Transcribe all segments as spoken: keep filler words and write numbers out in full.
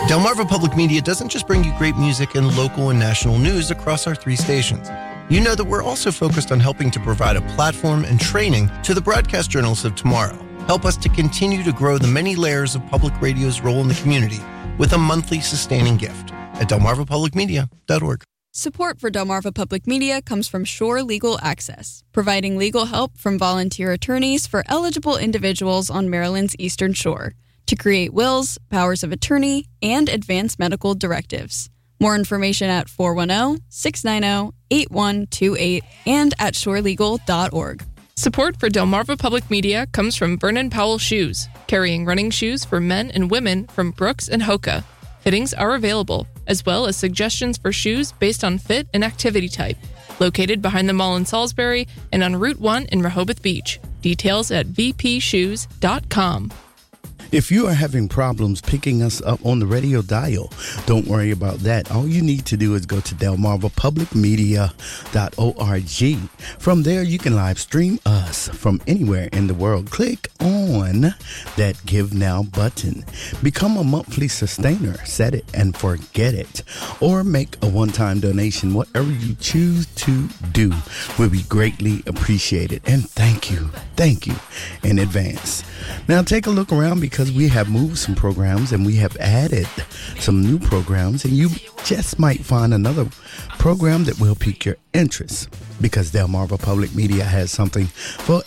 Delmarva Public Media doesn't just bring you great music and local and national news across our three stations. You know that we're also focused on helping to provide a platform and training to the broadcast journalists of tomorrow. Help us to continue to grow the many layers of public radio's role in the community with a monthly sustaining gift at delmarva public media dot org. Support for Delmarva Public Media comes from Shore Legal Access, providing legal help from volunteer attorneys for eligible individuals on Maryland's Eastern Shore to create wills, powers of attorney, and advance medical directives. More information at four one zero, six nine zero, eight one two eight and at shore legal dot org. Support for Delmarva Public Media comes from Vernon Powell Shoes, carrying running shoes for men and women from Brooks and Hoka. Fittings are available, as well as suggestions for shoes based on fit and activity type. Located behind the mall in Salisbury and on Route one in Rehoboth Beach. Details at v p shoes dot com. If you are having problems picking us up on the radio dial, don't worry about that. All you need to do is go to delmarva public media dot org. From there, you can live stream us from anywhere in the world. Click on that Give Now button. Become a monthly sustainer. Set it and forget it. Or make a one-time donation. Whatever you choose to do will be greatly appreciated. And thank you. Thank you in advance. Now take a look around because we have moved some programs and we have added some new programs, and you just might find another program that will pique your interest because Delmarva Public Media has something for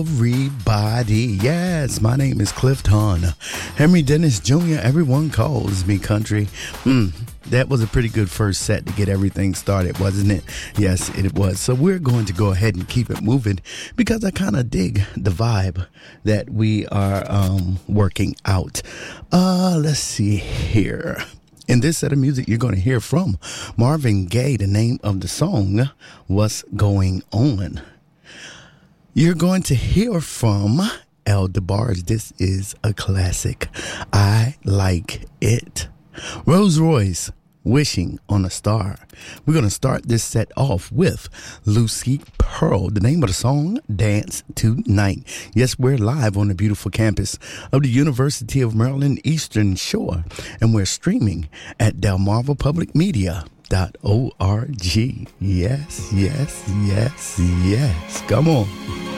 everybody. Yes, my name is Clifton Henry Dennis Junior Everyone calls me country. Hmm. That was a pretty good first set to get everything started, wasn't it? Yes, it was. So we're going to go ahead and keep it moving because I kind of dig the vibe that we are um, working out. Uh, let's see here. In this set of music, you're going to hear from Marvin Gaye. The name of the song, What's Going On. You're going to hear from El DeBarge. This is a classic. I Like It. Rose Royce, Wishing on a Star. We're going to start this set off with Lucy Pearl. The name of the song, Dance Tonight. Yes, we're live on the beautiful campus of the University of Maryland Eastern Shore, and we're streaming at delmarva public media dot org. Yes, yes, yes, yes. Come on.